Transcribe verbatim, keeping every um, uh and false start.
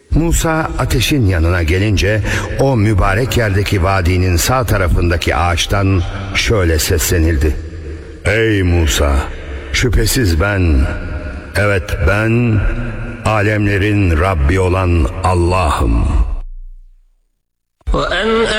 Musa ateşin yanına gelince o mübarek yerdeki vadinin sağ tarafındaki ağaçtan şöyle seslenildi: "Ey Musa, şüphesiz ben, evet ben, alemlerin Rabbi olan Allah'ım."